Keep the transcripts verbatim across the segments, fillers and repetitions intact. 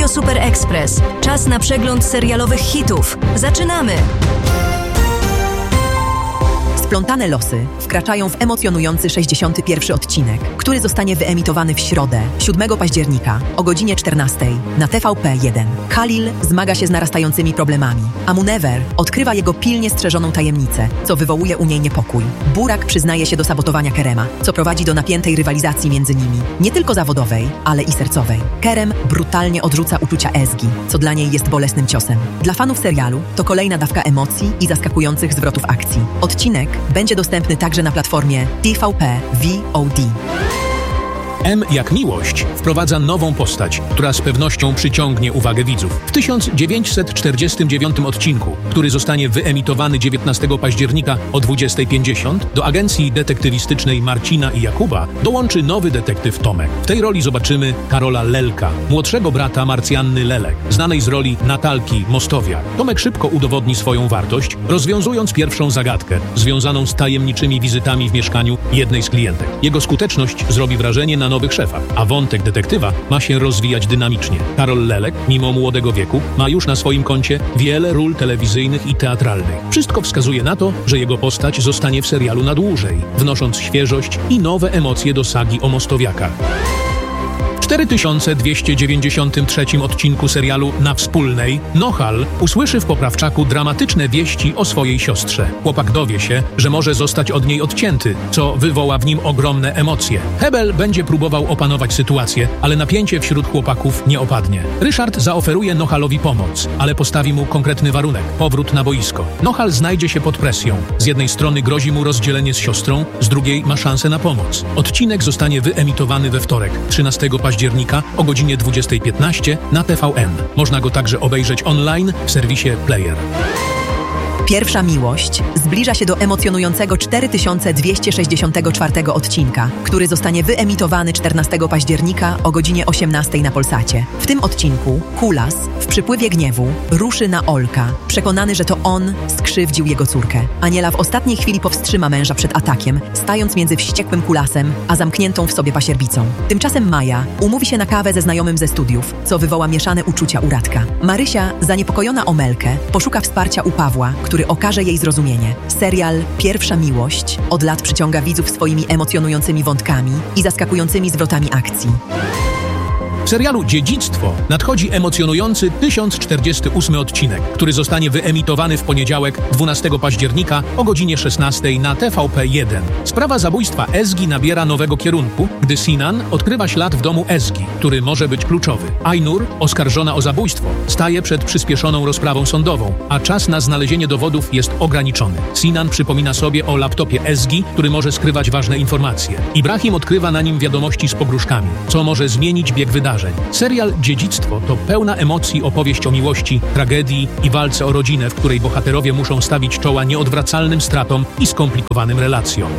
Radio Super Express. Czas na przegląd serialowych hitów. Zaczynamy! Splątane losy wkraczają w emocjonujący sześćdziesiąty pierwszy odcinek, który zostanie wyemitowany w środę, siódmego października o godzinie czternastej na T V P jeden. Khalil zmaga się z narastającymi problemami, a Munewer odkrywa jego pilnie strzeżoną tajemnicę, co wywołuje u niej niepokój. Burak przyznaje się do sabotowania Kerema, co prowadzi do napiętej rywalizacji między nimi, nie tylko zawodowej, ale i sercowej. Kerem brutalnie odrzuca uczucia Ezgi, co dla niej jest bolesnym ciosem. Dla fanów serialu to kolejna dawka emocji i zaskakujących zwrotów akcji. Odcinek będzie dostępny także na platformie T V P V O D. M jak miłość wprowadza nową postać, która z pewnością przyciągnie uwagę widzów. W tysiąc dziewięćset czterdziestym dziewiątym odcinku, który zostanie wyemitowany dziewiętnastego października o dwudziestej pięćdziesiąt, do agencji detektywistycznej Marcina i Jakuba dołączy nowy detektyw Tomek. W tej roli zobaczymy Karola Lelka, młodszego brata Marcjanny Lelek, znanej z roli Natalki Mostowiak. Tomek szybko udowodni swoją wartość, rozwiązując pierwszą zagadkę, związaną z tajemniczymi wizytami w mieszkaniu jednej z klientek. Jego skuteczność zrobi wrażenie na nowych szefach, a wątek detektywa ma się rozwijać dynamicznie. Karol Lelek, mimo młodego wieku, ma już na swoim koncie wiele ról telewizyjnych i teatralnych. Wszystko wskazuje na to, że jego postać zostanie w serialu na dłużej, wnosząc świeżość i nowe emocje do sagi o Mostowiakach. W cztery tysiące dwieście dziewięćdziesiątym trzecim odcinku serialu Na Wspólnej Nohal usłyszy w poprawczaku dramatyczne wieści o swojej siostrze. Chłopak dowie się, że może zostać od niej odcięty, co wywoła w nim ogromne emocje. Hebel będzie próbował opanować sytuację, ale napięcie wśród chłopaków nie opadnie. Ryszard zaoferuje Nohalowi pomoc, ale postawi mu konkretny warunek – powrót na boisko. Nohal znajdzie się pod presją. Z jednej strony grozi mu rozdzielenie z siostrą, z drugiej ma szansę na pomoc. Odcinek zostanie wyemitowany we wtorek, trzynastego października o godzinie dwudziestej piętnaście na T V N. Można go także obejrzeć online w serwisie Player. Pierwsza miłość zbliża się do emocjonującego cztery tysiące dwieście sześćdziesiątego czwartego odcinka, który zostanie wyemitowany czternastego października o godzinie osiemnastej na Polsacie. W tym odcinku Kulas w przypływie gniewu ruszy na Olka, przekonany, że to on skrzywdził jego córkę. Aniela w ostatniej chwili powstrzyma męża przed atakiem, stając między wściekłym Kulasem a zamkniętą w sobie pasierbicą. Tymczasem Maja umówi się na kawę ze znajomym ze studiów, co wywoła mieszane uczucia u Radka. Marysia, zaniepokojona o Melkę, poszuka wsparcia u Pawła, który okaże jej zrozumienie. Serial Pierwsza miłość od lat przyciąga widzów swoimi emocjonującymi wątkami i zaskakującymi zwrotami akcji. W serialu Dziedzictwo nadchodzi emocjonujący tysiąc czterdziesty ósmy odcinek, który zostanie wyemitowany w poniedziałek dwunastego października o godzinie szesnastej na T V P jeden. Sprawa zabójstwa Ezgi nabiera nowego kierunku, gdy Sinan odkrywa ślad w domu Ezgi, który może być kluczowy. Ainur, oskarżona o zabójstwo, staje przed przyspieszoną rozprawą sądową, a czas na znalezienie dowodów jest ograniczony. Sinan przypomina sobie o laptopie Ezgi, który może skrywać ważne informacje. Ibrahim odkrywa na nim wiadomości z pogróżkami, co może zmienić bieg wydarzeń. Serial Dziedzictwo to pełna emocji opowieść o miłości, tragedii i walce o rodzinę, w której bohaterowie muszą stawić czoła nieodwracalnym stratom i skomplikowanym relacjom.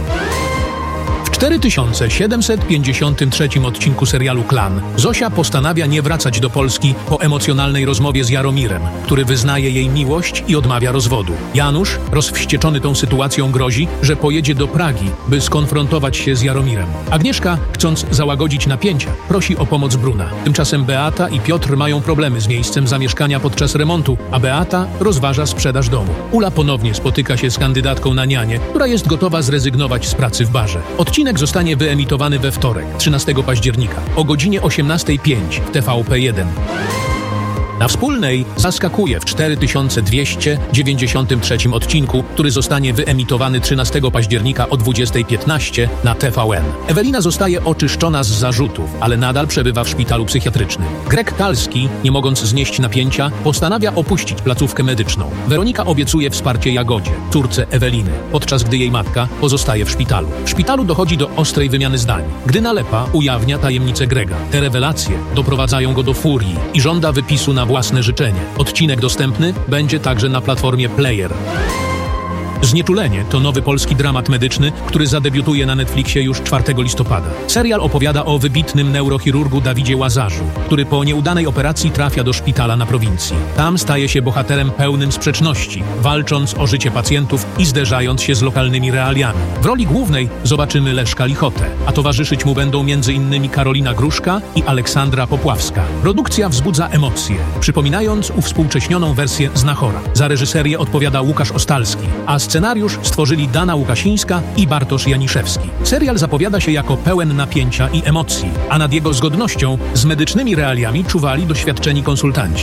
W cztery tysiące siedemset pięćdziesiątym trzecim odcinku serialu Klan Zosia postanawia nie wracać do Polski po emocjonalnej rozmowie z Jaromirem, który wyznaje jej miłość i odmawia rozwodu. Janusz, rozwścieczony tą sytuacją, grozi, że pojedzie do Pragi, by skonfrontować się z Jaromirem. Agnieszka, chcąc załagodzić napięcia, prosi o pomoc Bruna. Tymczasem Beata i Piotr mają problemy z miejscem zamieszkania podczas remontu, a Beata rozważa sprzedaż domu. Ula ponownie spotyka się z kandydatką na nianię, która jest gotowa zrezygnować z pracy w barze. Odcinek zostanie wyemitowany we wtorek, trzynastego października o godzinie osiemnastej pięć w T V P jeden. Na Wspólnej zaskakuje w cztery tysiące dwieście dziewięćdziesiątym trzecim odcinku, który zostanie wyemitowany trzynastego października o dwudziestej piętnaście na T V N. Ewelina zostaje oczyszczona z zarzutów, ale nadal przebywa w szpitalu psychiatrycznym. Greg Kalski, nie mogąc znieść napięcia, postanawia opuścić placówkę medyczną. Weronika obiecuje wsparcie Jagodzie, córce Eweliny, podczas gdy jej matka pozostaje w szpitalu. W szpitalu dochodzi do ostrej wymiany zdań, gdy Nalepa ujawnia tajemnicę Grega. Te rewelacje doprowadzają go do furii i żąda wypisu na własne życzenie. Odcinek dostępny będzie także na platformie Player. Znieczulenie to nowy polski dramat medyczny, który zadebiutuje na Netflixie już czwartego listopada. Serial opowiada o wybitnym neurochirurgu Dawidzie Łazarzu, który po nieudanej operacji trafia do szpitala na prowincji. Tam staje się bohaterem pełnym sprzeczności, walcząc o życie pacjentów i zderzając się z lokalnymi realiami. W roli głównej zobaczymy Leszka Lichotę, a towarzyszyć mu będą między innymi Karolina Gruszka i Aleksandra Popławska. Produkcja wzbudza emocje, przypominając uwspółcześnioną wersję Znachora. Za reżyserię odpowiada Łukasz Ostalski, a scenariusz stworzyli Dana Łukasińska i Bartosz Janiszewski. Serial zapowiada się jako pełen napięcia i emocji, a nad jego zgodnością z medycznymi realiami czuwali doświadczeni konsultanci.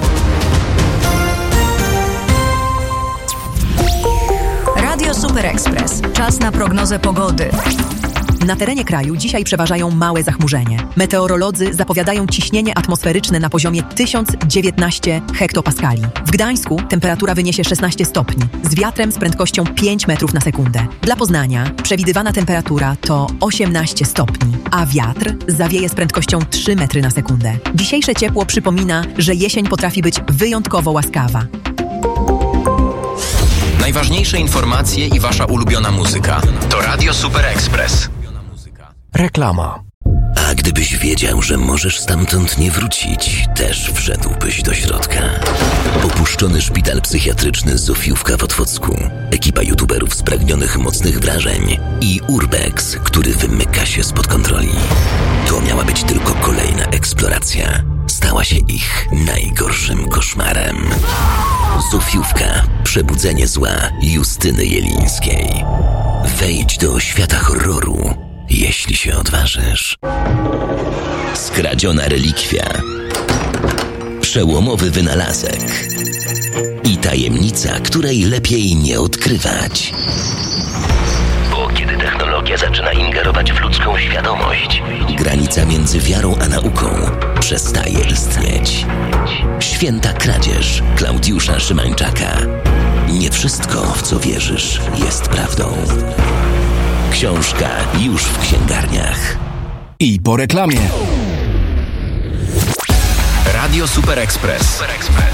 Radio Super Express. Czas na prognozę pogody. Na terenie kraju dzisiaj przeważają małe zachmurzenie. Meteorolodzy zapowiadają ciśnienie atmosferyczne na poziomie tysiąc dziewiętnaście hektopaskali. W Gdańsku temperatura wyniesie szesnaście stopni, z wiatrem z prędkością pięć metrów na sekundę. Dla Poznania przewidywana temperatura to osiemnaście stopni, a wiatr zawieje z prędkością trzy metry na sekundę. Dzisiejsze ciepło przypomina, że jesień potrafi być wyjątkowo łaskawa. Najważniejsze informacje i wasza ulubiona muzyka to Radio Super Express. Reklama. A gdybyś wiedział, że możesz stamtąd nie wrócić, też wszedłbyś do środka. Opuszczony szpital psychiatryczny Zofiówka w Otwocku, ekipa youtuberów spragnionych mocnych wrażeń i Urbex, który wymyka się spod kontroli. To miała być tylko kolejna eksploracja. Stała się ich najgorszym koszmarem. Zofiówka. Przebudzenie zła Justyny Jelińskiej. Wejdź do świata horroru, jeśli się odważysz. Skradziona relikwia. Przełomowy wynalazek. I tajemnica, której lepiej nie odkrywać. Bo kiedy technologia zaczyna ingerować w ludzką świadomość, granica między wiarą a nauką przestaje istnieć. Święta kradzież Klaudiusza Szymańczaka. Nie wszystko, w co wierzysz, jest prawdą. Książka już w księgarniach. I po reklamie. Radio Super Express.